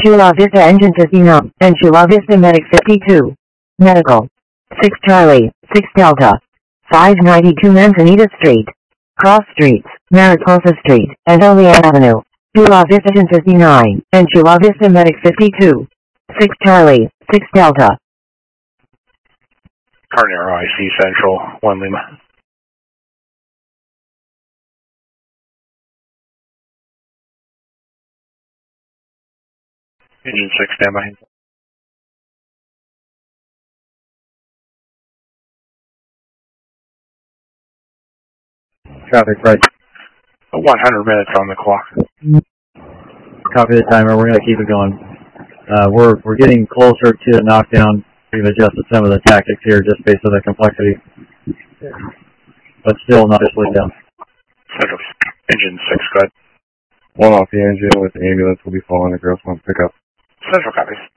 Chula Vista Engine 59, and Chula Vista Medic 52. Medical. 6 Charlie, 6 Delta. 592 Manzanita Street. Cross Streets, Mariposa Street, and Olean Avenue. Chula Vista Engine 59, and Chula Vista Medic 52. 6 Charlie, 6 Delta. Carnero IC Central, 1 Lima. Engine 6, standby. Traffic right. 100 minutes on the clock. Copy the timer. We're going to keep it going. We're getting closer to the knockdown. We've adjusted some of the tactics here just based on the complexity, but still not just down. Central, engine 6, go ahead. 1 off the engine with the ambulance will be following the girls' home pickup. Central copies.